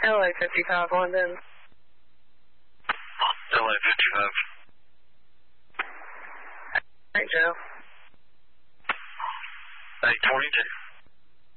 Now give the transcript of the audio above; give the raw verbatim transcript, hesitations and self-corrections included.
L A fifty-five, London. L A fifty-five. Hey, Joe. eight twenty-two.